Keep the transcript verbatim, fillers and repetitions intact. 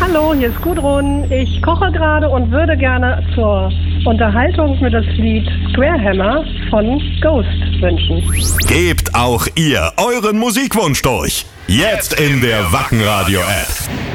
Hallo, hier ist Gudrun. Ich koche gerade und würde gerne zur Unterhaltung mir das Lied Square Hammer von Ghost wünschen. Gebt auch ihr euren Musikwunsch durch. Jetzt in der Wacken Radio App.